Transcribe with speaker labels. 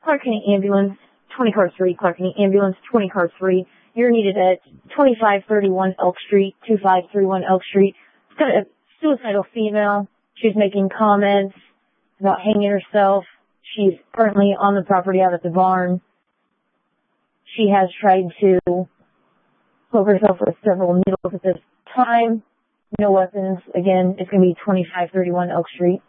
Speaker 1: Clark County Ambulance, 20 car 3, Clark County Ambulance, 20 car 3. You're needed at 2531 Elk Street, 2531 Elk Street. It's got a suicidal female. She's making comments about hanging herself. She's currently on the property out at the barn. She has tried to poke herself with several needles at this time. No weapons. Again, it's going to be 2531 Elk Street.